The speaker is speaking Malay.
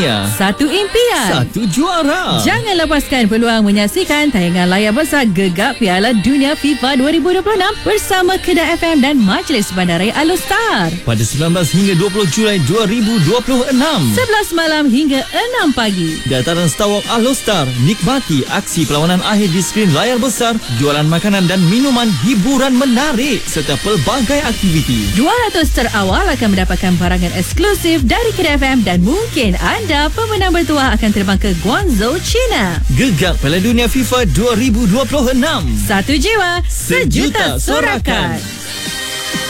dunia. Satu impian. Satu juara. Jangan lepaskan peluang menyaksikan tayangan layar besar Gegap Piala Dunia FIFA 2026 bersama Kedah FM dan Majlis Bandaraya Alostar. Pada 19 hingga 20 Julai 2026. 11 malam hingga 6 pagi. Dataran Stawak Alostar, nikmati aksi perlawanan akhir di skrin layar besar, jualan makanan dan minuman, hiburan menarik serta pelbagai aktiviti. 200 terawal akan mendapatkan barangan eksklusif dari Kedah FM dan mungkin anda pemenang bertuah akan terbang ke Guangzhou, China. Gegap Piala Dunia FIFA 2026. Satu jiwa, sejuta sorakan.